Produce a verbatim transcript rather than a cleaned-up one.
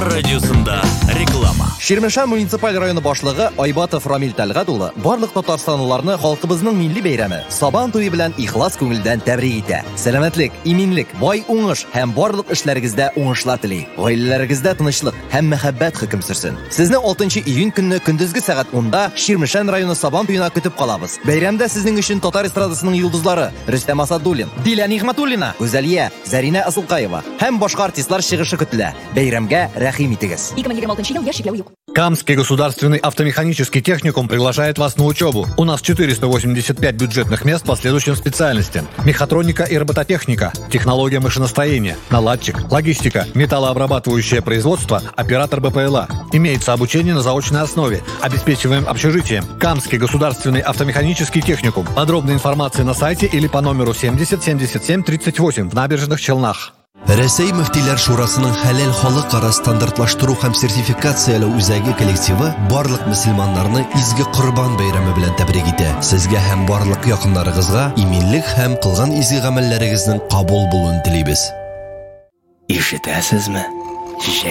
Радиосында реклама. Ширмешан муниципаль районы башлыгы Айбатов Рамил Тәлгат улы барлык татарстанлыларны халкыбызның милли бәйрәме Сабан туе белән ихлас күңелдән тәбрик итә. Сәламәтлек, иминлек, бай уңыш һәм барлык эшләрегездә уңышлар тели. Гаиләләрегездә тынычлык һәм мәхәббәт хөкем сөрсен. Сезне алтынчы июнь көнне көндезге сәгать унда Ширмешан районы Сабан туена көтеп калабыз. Бәйрәмдә сезнең өчен татар эстрадасының йолдызлары Рөстәм Асадуллин, Диля Нигъмәтуллина, Гүзәлия, Зарина Асылкаева һәм башка артистлар чыгышы көтелә. Бәйрәмгә рәхим итегез. Камский государственный автомеханический техникум приглашает вас на учебу. У нас четыреста восемьдесят пять бюджетных мест по следующим специальностям: мехатроника и робототехника, технология машиностроения, наладчик, логистика, металлообрабатывающее производство, оператор БПЛА. Имеется обучение на заочной основе. Обеспечиваем общежитием. Камский государственный автомеханический техникум. Подробная информация на сайте или по номеру семьдесят семьдесят семь тридцать восемь в Набережных Челнах. Рәсәй мөфтиләр шурасының хәләл халыкара стандартлаштыру һәм сертификацияләү үзәге коллективы барлык мөселманнарны изге Корбан бәйрәме белән тәбрик итә. Сезгә һәм барлык якыннарыгызга иминлек һәм кылган изге гамәлләрегезнең кабул булуын телибез. Ишетәсезме?